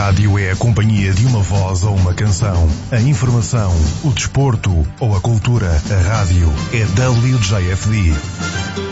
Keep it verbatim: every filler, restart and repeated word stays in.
rádio é a companhia de uma voz ou uma canção. A informação, o desporto ou a cultura. A rádio é W J F D.